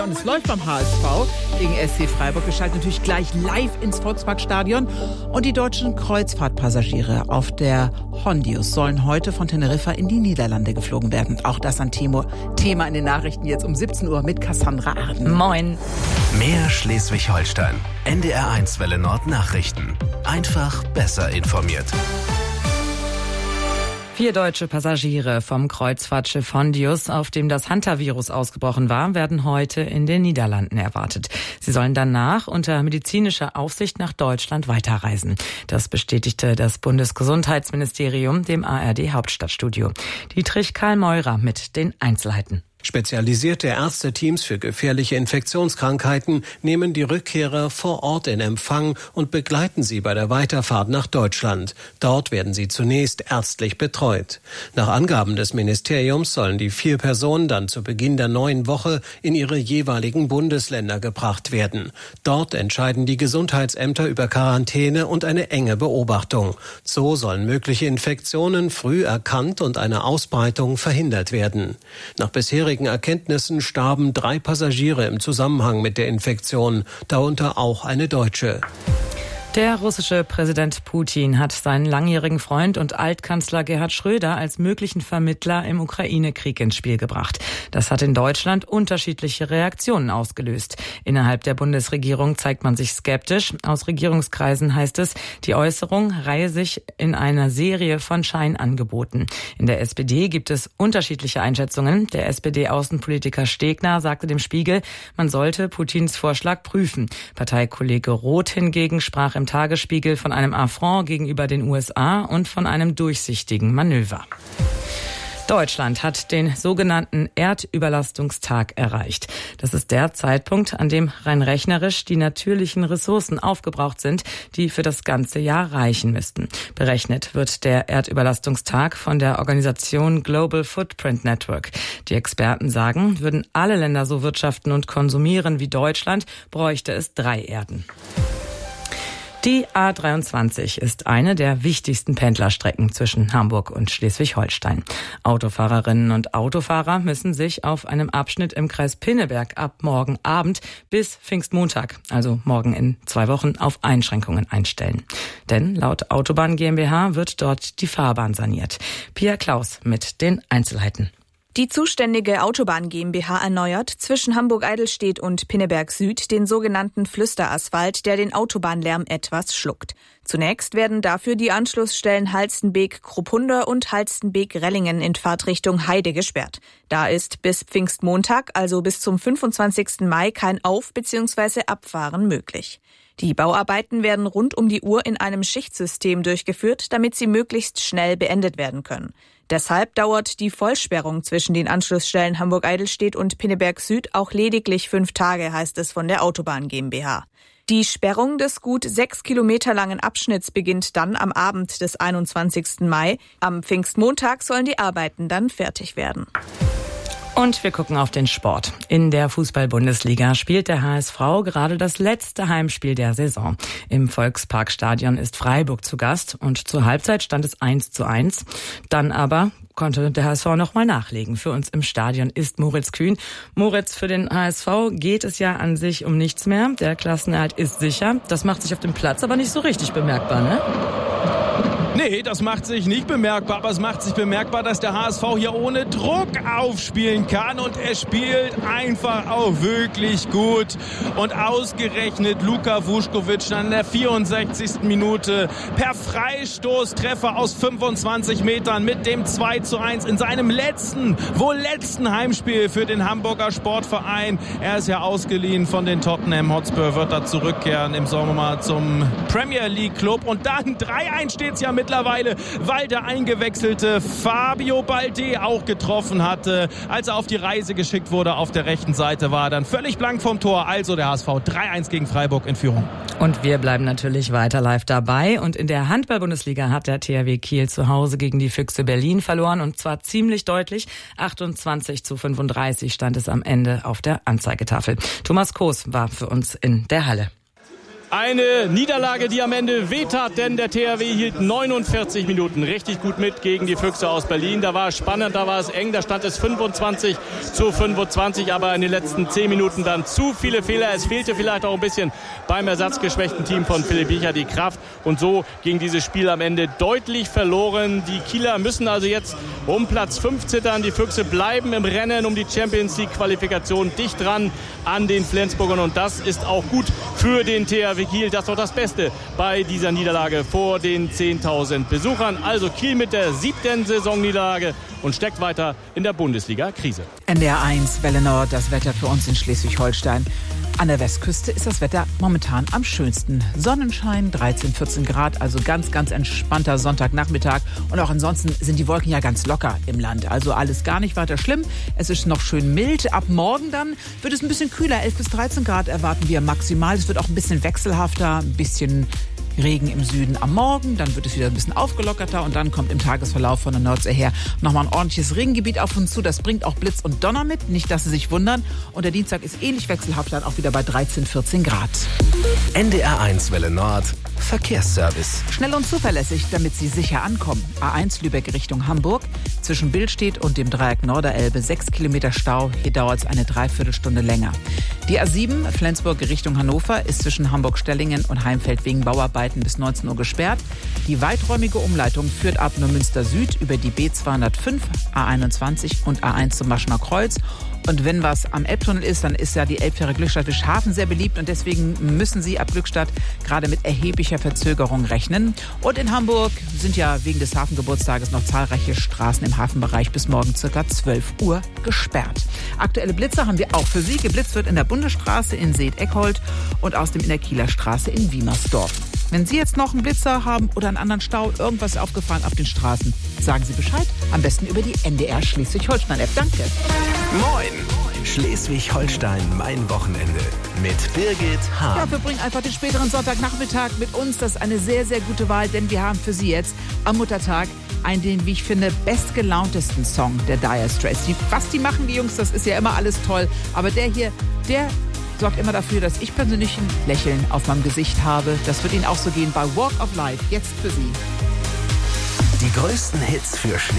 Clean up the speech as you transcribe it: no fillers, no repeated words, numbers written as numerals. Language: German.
Und es läuft beim HSV gegen SC Freiburg. Wir schalten natürlich gleich live ins Volksparkstadion. Und die deutschen Kreuzfahrtpassagiere auf der Hondius sollen heute von Teneriffa in die Niederlande geflogen werden. Auch das ein Thema in den Nachrichten jetzt um 17 Uhr mit Cassandra Arden. Moin. Mehr Schleswig-Holstein. NDR1 Welle Nord Nachrichten. Einfach besser informiert. 4 deutsche Passagiere vom Kreuzfahrtschiff Hondius, auf dem das Hantavirus ausgebrochen war, werden heute in den Niederlanden erwartet. Sie sollen danach unter medizinischer Aufsicht nach Deutschland weiterreisen. Das bestätigte das Bundesgesundheitsministerium dem ARD-Hauptstadtstudio. Dietrich Karl Meurer mit den Einzelheiten. Spezialisierte Ärzteteams für gefährliche Infektionskrankheiten nehmen die Rückkehrer vor Ort in Empfang und begleiten sie bei der Weiterfahrt nach Deutschland. Dort werden sie zunächst ärztlich betreut. Nach Angaben des Ministeriums sollen die 4 Personen dann zu Beginn der neuen Woche in ihre jeweiligen Bundesländer gebracht werden. Dort entscheiden die Gesundheitsämter über Quarantäne und eine enge Beobachtung. So sollen mögliche Infektionen früh erkannt und eine Ausbreitung verhindert werden. Nach bisherigen Erkenntnissen starben 3 Passagiere im Zusammenhang mit der Infektion, darunter auch eine Deutsche. Der russische Präsident Putin hat seinen langjährigen Freund und Altkanzler Gerhard Schröder als möglichen Vermittler im Ukraine-Krieg ins Spiel gebracht. Das hat in Deutschland unterschiedliche Reaktionen ausgelöst. Innerhalb der Bundesregierung zeigt man sich skeptisch. Aus Regierungskreisen heißt es, die Äußerung reihe sich in einer Serie von Scheinangeboten. In der SPD gibt es unterschiedliche Einschätzungen. Der SPD-Außenpolitiker Stegner sagte dem Spiegel, man sollte Putins Vorschlag prüfen. Parteikollege Roth hingegen sprach im Tagesspiegel von einem Affront gegenüber den USA und von einem durchsichtigen Manöver. Deutschland hat den sogenannten Erdüberlastungstag erreicht. Das ist der Zeitpunkt, an dem rein rechnerisch die natürlichen Ressourcen aufgebraucht sind, die für das ganze Jahr reichen müssten. Berechnet wird der Erdüberlastungstag von der Organisation Global Footprint Network. Die Experten sagen, würden alle Länder so wirtschaften und konsumieren wie Deutschland, bräuchte es 3 Erden. Die A23 ist eine der wichtigsten Pendlerstrecken zwischen Hamburg und Schleswig-Holstein. Autofahrerinnen und Autofahrer müssen sich auf einem Abschnitt im Kreis Pinneberg ab morgen Abend bis Pfingstmontag, also morgen in 2 Wochen, auf Einschränkungen einstellen. Denn laut Autobahn GmbH wird dort die Fahrbahn saniert. Pia Klaus mit den Einzelheiten. Die zuständige Autobahn GmbH erneuert zwischen Hamburg-Eidelstedt und Pinneberg Süd den sogenannten Flüsterasphalt, der den Autobahnlärm etwas schluckt. Zunächst werden dafür die Anschlussstellen Halstenbek-Krupphunder und Halstenbek-Rellingen in Fahrtrichtung Heide gesperrt. Da ist bis Pfingstmontag, also bis zum 25. Mai, kein Auf- bzw. Abfahren möglich. Die Bauarbeiten werden rund um die Uhr in einem Schichtsystem durchgeführt, damit sie möglichst schnell beendet werden können. Deshalb dauert die Vollsperrung zwischen den Anschlussstellen Hamburg-Eidelstedt und Pinneberg Süd auch lediglich 5 Tage, heißt es von der Autobahn GmbH. Die Sperrung des gut 6 Kilometer langen Abschnitts beginnt dann am Abend des 21. Mai. Am Pfingstmontag sollen die Arbeiten dann fertig werden. Und wir gucken auf den Sport. In der Fußball-Bundesliga spielt der HSV gerade das letzte Heimspiel der Saison. Im Volksparkstadion ist Freiburg zu Gast und zur Halbzeit stand es 1:1. Dann aber konnte der HSV nochmal nachlegen. Für uns im Stadion ist Moritz Kühn. Moritz, für den HSV geht es ja an sich um nichts mehr. Der Klassenerhalt ist sicher. Das macht sich auf dem Platz aber nicht so richtig bemerkbar, ne? Nee, das macht sich nicht bemerkbar, aber es macht sich bemerkbar, dass der HSV hier ohne Druck aufspielen kann und er spielt einfach auch wirklich gut. Und ausgerechnet Luka Vuskovic an der 64. Minute per Freistoßtreffer aus 25 Metern mit dem 2:1 in seinem letzten Heimspiel für den Hamburger Sportverein. Er ist ja ausgeliehen von den Tottenham Hotspur, wird da zurückkehren im Sommer mal zum Premier League Club und dann 3:1 steht's ja mittlerweile, weil der eingewechselte Fabio Balde auch getroffen hatte. Als er auf die Reise geschickt wurde auf der rechten Seite, war er dann völlig blank vom Tor. Also der HSV 3:1 gegen Freiburg in Führung. Und wir bleiben natürlich weiter live dabei. Und in der Handball-Bundesliga hat der THW Kiel zu Hause gegen die Füchse Berlin verloren. Und zwar ziemlich deutlich. 28:35 stand es am Ende auf der Anzeigetafel. Thomas Koos war für uns in der Halle. Eine Niederlage, die am Ende wehtat, denn der THW hielt 49 Minuten richtig gut mit gegen die Füchse aus Berlin. Da war es spannend, da war es eng, da stand es 25-25, aber in den letzten 10 Minuten dann zu viele Fehler. Es fehlte vielleicht auch ein bisschen beim ersatzgeschwächten Team von Philipp Biecher die Kraft und so ging dieses Spiel am Ende deutlich verloren. Die Kieler müssen also jetzt um Platz 5 zittern. Die Füchse bleiben im Rennen um die Champions League Qualifikation dicht dran an den Flensburgern und das ist auch gut für den THW Kiel. Das ist doch das Beste bei dieser Niederlage vor den 10.000 Besuchern. Also Kiel mit der 7. Saisonniederlage und steckt weiter in der Bundesliga-Krise. NDR 1, Welle Nord, das Wetter für uns in Schleswig-Holstein. An der Westküste ist das Wetter momentan am schönsten. Sonnenschein, 13, 14 Grad, also ganz, ganz entspannter Sonntagnachmittag. Und auch ansonsten sind die Wolken ja ganz locker im Land. Also alles gar nicht weiter schlimm. Es ist noch schön mild. Ab morgen dann wird es ein bisschen kühler. 11 bis 13 Grad erwarten wir maximal. Es wird auch ein bisschen wechselhafter, ein bisschen Regen im Süden am Morgen, dann wird es wieder ein bisschen aufgelockerter und dann kommt im Tagesverlauf von der Nordsee her nochmal ein ordentliches Regengebiet auf uns zu. Das bringt auch Blitz und Donner mit, nicht, dass Sie sich wundern. Und der Dienstag ist ähnlich wechselhaft, dann auch wieder bei 13, 14 Grad. NDR 1 Welle Nord Verkehrsservice. Schnell und zuverlässig, damit Sie sicher ankommen. A1 Lübeck Richtung Hamburg. Zwischen Billstedt und dem Dreieck Norderelbe 6 Kilometer Stau. Hier dauert es eine Dreiviertelstunde länger. Die A7 Flensburg Richtung Hannover ist zwischen Hamburg-Stellingen und Heimfeld wegen Bauarbeiten bis 19 Uhr gesperrt. Die weiträumige Umleitung führt ab Neumünster Süd über die B205, A21 und A1 zum Maschner Kreuz. Und wenn was am Elbtunnel ist, dann ist ja die Elbfähre Glückstadt-Wischhafen sehr beliebt und deswegen müssen Sie ab Glückstadt gerade mit erheblicher Verzögerung rechnen. Und in Hamburg sind ja wegen des Hafengeburtstages noch zahlreiche Straßen im Hafenbereich bis morgen ca. 12 Uhr gesperrt. Aktuelle Blitze haben wir auch für Sie. Geblitzt wird in der Bundesstraße in Seet-Eckhold und außerdem in der Kieler Straße in Wiemersdorf. Wenn Sie jetzt noch einen Blitzer haben oder einen anderen Stau, irgendwas aufgefallen auf den Straßen, sagen Sie Bescheid. Am besten über die NDR Schleswig-Holstein-App. Danke. Moin! Schleswig-Holstein, mein Wochenende. Mit Birgit Hahn. Ja, wir bringen einfach den späteren Sonntagnachmittag mit uns. Das ist eine sehr, sehr gute Wahl, denn wir haben für Sie jetzt am Muttertag den, wie ich finde, bestgelauntesten Song der Dire Straits. Was die machen, die Jungs, das ist ja immer alles toll. Aber der hier, der sorgt immer dafür, dass ich persönlich ein Lächeln auf meinem Gesicht habe. Das wird Ihnen auch so gehen bei Walk of Life. Jetzt für Sie. Die größten Hits für Schleswig.